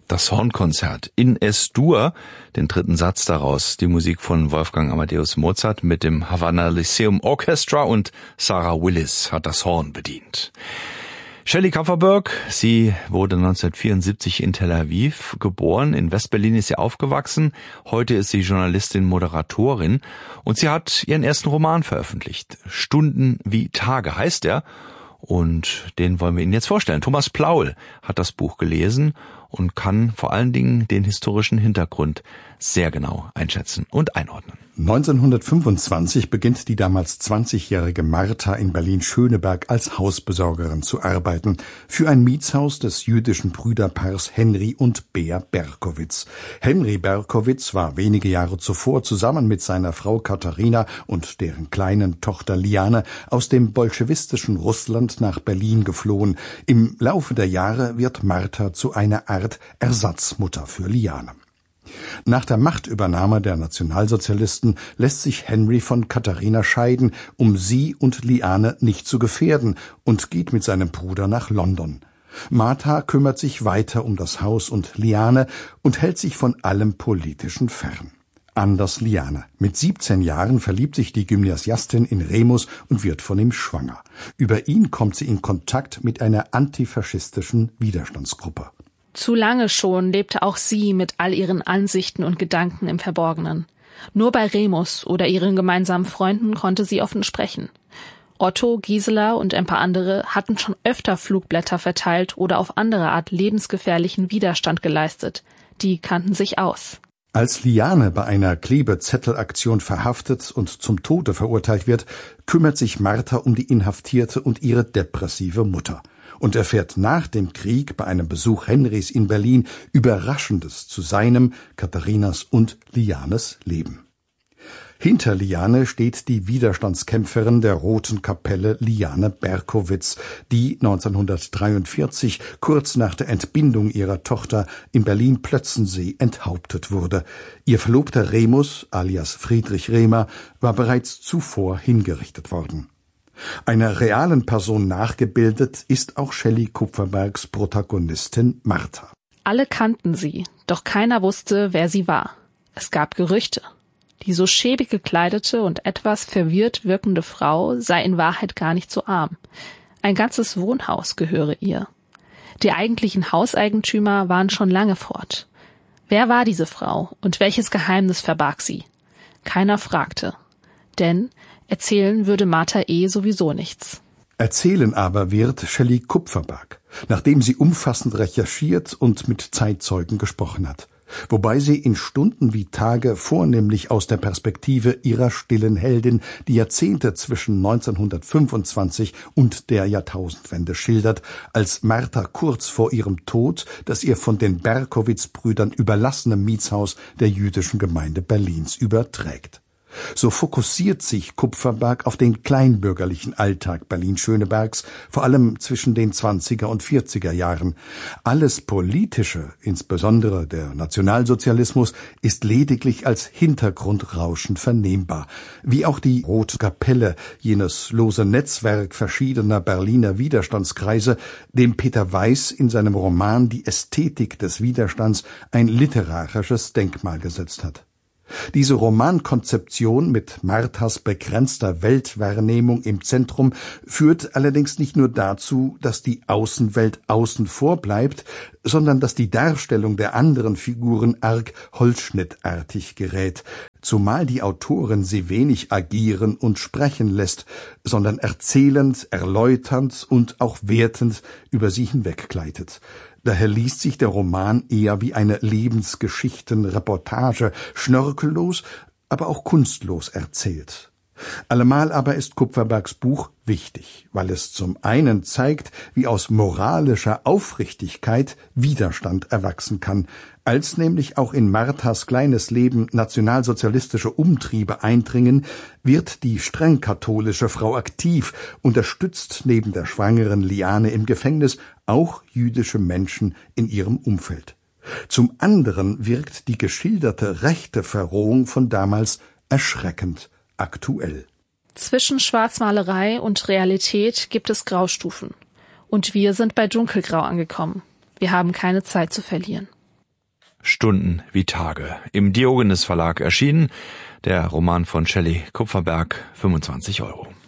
Das Hornkonzert in S-Dur, den dritten Satz daraus, die Musik von Wolfgang Amadeus Mozart mit dem Havana Lyceum Orchestra und Sarah Willis hat das Horn bedient. Shelley Kupferberg, sie wurde 1974 in Tel Aviv geboren, in Westberlin ist sie aufgewachsen, heute ist sie Journalistin, Moderatorin und sie hat ihren ersten Roman veröffentlicht. Stunden wie Tage heißt er und den wollen wir Ihnen jetzt vorstellen. Thomas Plaul hat das Buch gelesen und kann vor allen Dingen den historischen Hintergrund sehr genau einschätzen und einordnen. 1925 beginnt die damals 20-jährige Martha in Berlin-Schöneberg als Hausbesorgerin zu arbeiten für ein Mietshaus des jüdischen Brüderpaars Henry und Bea Berkowitz. Henry Berkowitz war wenige Jahre zuvor zusammen mit seiner Frau Katharina und deren kleinen Tochter Liane aus dem bolschewistischen Russland nach Berlin geflohen. Im Laufe der Jahre wird Martha zu einer Art Ersatzmutter für Liane. Nach der Machtübernahme der Nationalsozialisten lässt sich Henry von Katharina scheiden, um sie und Liane nicht zu gefährden, und geht mit seinem Bruder nach London. Martha kümmert sich weiter um das Haus und Liane und hält sich von allem Politischen fern. Anders Liane. Mit 17 Jahren verliebt sich die Gymnasiastin in Remus und wird von ihm schwanger. Über ihn kommt sie in Kontakt mit einer antifaschistischen Widerstandsgruppe. Zu lange schon lebte auch sie mit all ihren Ansichten und Gedanken im Verborgenen. Nur bei Remus oder ihren gemeinsamen Freunden konnte sie offen sprechen. Otto, Gisela und ein paar andere hatten schon öfter Flugblätter verteilt oder auf andere Art lebensgefährlichen Widerstand geleistet. Die kannten sich aus. Als Liane bei einer Klebezettelaktion verhaftet und zum Tode verurteilt wird, kümmert sich Martha um die Inhaftierte und ihre depressive Mutter und erfährt nach dem Krieg bei einem Besuch Henrys in Berlin Überraschendes zu seinem, Katharinas und Lianes Leben. Hinter Liane steht die Widerstandskämpferin der Roten Kapelle Liane Berkowitz, die 1943, kurz nach der Entbindung ihrer Tochter, in Berlin-Plötzensee enthauptet wurde. Ihr Verlobter Remus, alias Friedrich Rehmer, war bereits zuvor hingerichtet worden. Einer realen Person nachgebildet ist auch Shelley Kupferbergs Protagonistin Martha. Alle kannten sie, doch keiner wusste, wer sie war. Es gab Gerüchte. Die so schäbig gekleidete und etwas verwirrt wirkende Frau sei in Wahrheit gar nicht so arm. Ein ganzes Wohnhaus gehöre ihr. Die eigentlichen Hauseigentümer waren schon lange fort. Wer war diese Frau und welches Geheimnis verbarg sie? Keiner fragte. Denn erzählen würde Martha sowieso nichts. Erzählen aber wird Shelley Kupferberg, nachdem sie umfassend recherchiert und mit Zeitzeugen gesprochen hat. Wobei sie in Stunden wie Tage vornehmlich aus der Perspektive ihrer stillen Heldin die Jahrzehnte zwischen 1925 und der Jahrtausendwende schildert, als Martha kurz vor ihrem Tod das ihr von den Berkowitz-Brüdern überlassene Mietshaus der jüdischen Gemeinde Berlins überträgt. So fokussiert sich Kupferberg auf den kleinbürgerlichen Alltag Berlin-Schönebergs, vor allem zwischen den 20er und 40er Jahren. Alles Politische, insbesondere der Nationalsozialismus, ist lediglich als Hintergrundrauschen vernehmbar, wie auch die Rote Kapelle, jenes lose Netzwerk verschiedener Berliner Widerstandskreise, dem Peter Weiß in seinem Roman Die Ästhetik des Widerstands ein literarisches Denkmal gesetzt hat. Diese Romankonzeption mit Marthas begrenzter Weltwahrnehmung im Zentrum führt allerdings nicht nur dazu, dass die Außenwelt außen vor bleibt, sondern dass die Darstellung der anderen Figuren arg holzschnittartig gerät, zumal die Autorin sie wenig agieren und sprechen lässt, sondern erzählend, erläuternd und auch wertend über sie hinweggleitet. Daher liest sich der Roman eher wie eine Lebensgeschichtenreportage, schnörkellos, aber auch kunstlos erzählt. Allemal aber ist Kupferbergs Buch wichtig, weil es zum einen zeigt, wie aus moralischer Aufrichtigkeit Widerstand erwachsen kann, als nämlich auch in Marthas kleines Leben nationalsozialistische Umtriebe eindringen, wird die streng katholische Frau aktiv, unterstützt neben der schwangeren Liane im Gefängnis auch jüdische Menschen in ihrem Umfeld. Zum anderen wirkt die geschilderte rechte Verrohung von damals erschreckend aktuell. Zwischen Schwarzmalerei und Realität gibt es Graustufen. Und wir sind bei Dunkelgrau angekommen. Wir haben keine Zeit zu verlieren. Stunden wie Tage. Im Diogenes Verlag erschienen. Der Roman von Shelley Kupferberg, 25 €.